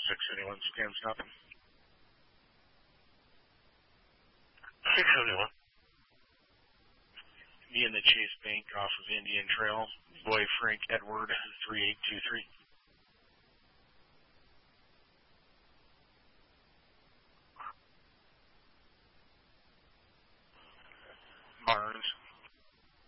671, scan stopping. 671. Me in the Chase Bank off of Indian Trail. Boy Frank Edward 3823.